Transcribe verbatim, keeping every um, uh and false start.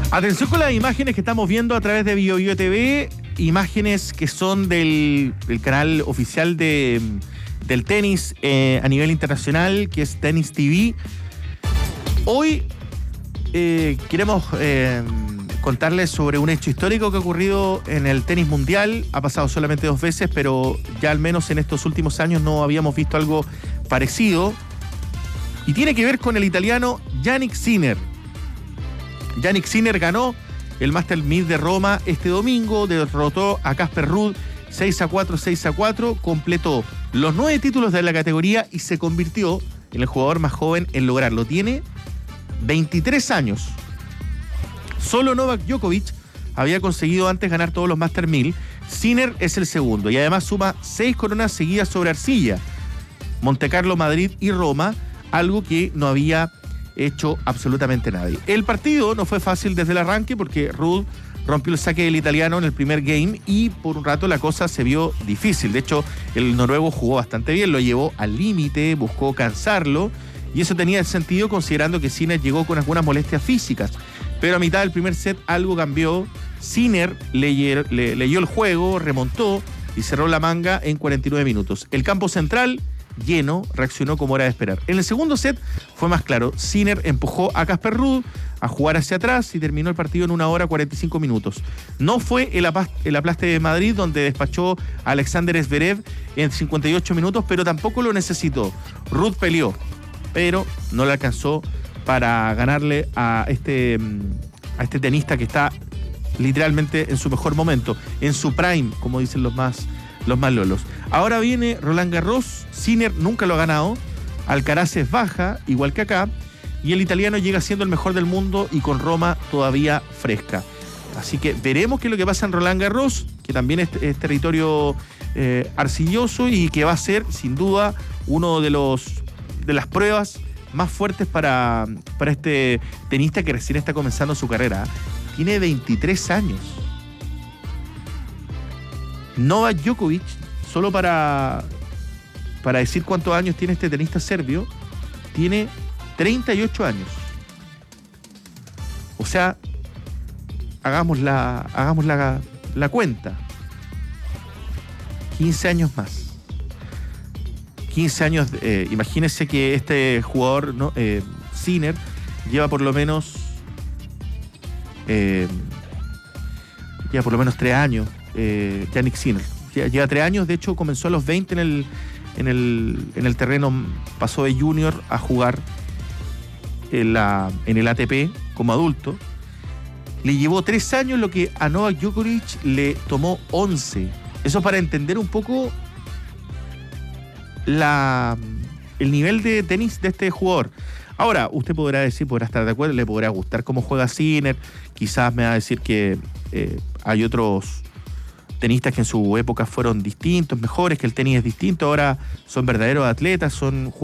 Atención con las imágenes que estamos viendo a través de Bio Bio T V, imágenes que son del, del canal oficial de, del tenis eh, a nivel internacional, que es Tennis T V. Hoy eh, queremos eh, contarles sobre un hecho histórico que ha ocurrido en el tenis mundial. Ha pasado solamente dos veces, pero ya al menos en estos últimos años no habíamos visto algo parecido. Y tiene que ver con el italiano Jannik Sinner. Jannik Sinner ganó el Masters mil de Roma este domingo, derrotó a Casper Ruud seis a cuatro, seis a cuatro, completó los nueve títulos de la categoría y se convirtió en el jugador más joven en lograrlo. Tiene veintitrés años. Solo Novak Djokovic había conseguido antes ganar todos los Masters mil. Sinner es el segundo y además suma seis coronas seguidas sobre arcilla: Montecarlo, Madrid y Roma, algo que no había hecho absolutamente nadie. El partido no fue fácil desde el arranque porque Ruud rompió el saque del italiano en el primer game y por un rato la cosa se vio difícil. De hecho, el noruego jugó bastante bien, lo llevó al límite, buscó cansarlo, y eso tenía sentido considerando que Sinner llegó con algunas molestias físicas. Pero a mitad del primer set algo cambió. Sinner le, le, leyó el juego, remontó y cerró la manga en cuarenta y nueve minutos. El campo central, lleno, reaccionó como era de esperar. En el segundo set fue más claro. Sinner empujó a Casper Ruud a jugar hacia atrás y terminó el partido en una hora cuarenta y cinco minutos. No fue el, el aplaste de Madrid, donde despachó a Alexander Zverev en cincuenta y ocho minutos, pero tampoco lo necesitó. Ruud peleó, pero no le alcanzó para ganarle a este, a este tenista que está literalmente en su mejor momento, en su prime, como dicen los más los más lolos. Ahora viene Roland Garros. Sinner nunca lo ha ganado. Alcaraz es baja, igual que acá, y el italiano llega siendo el mejor del mundo y con Roma todavía fresca. Así que veremos qué es lo que pasa en Roland Garros, que también es, es territorio eh, arcilloso y que va a ser sin duda uno de los de las pruebas más fuertes para, para este tenista que recién está comenzando su carrera. Tiene veintitrés años. Novak Djokovic, solo para, para decir cuántos años tiene este tenista serbio, tiene treinta y ocho años. O sea, hagamos la, hagamos la, la cuenta. quince años más. quince años, eh, imagínense que este jugador, ¿no? eh, Sinner, lleva por lo menos eh, lleva por lo menos tres años. Eh, Jannik Sinner lleva tres años. De hecho comenzó a los veinte en el, en el, en el terreno, pasó de junior a jugar en, la, en el A T P como adulto. Le llevó tres años lo que a Novak Djokovic le tomó once. Eso para entender un poco la, el nivel de tenis de este jugador. Ahora, usted podrá decir, podrá estar de acuerdo, le podrá gustar cómo juega Sinner, quizás me va a decir que eh, hay otros tenistas que en su época fueron distintos, mejores, que el tenis es distinto, ahora son verdaderos atletas, son jugadores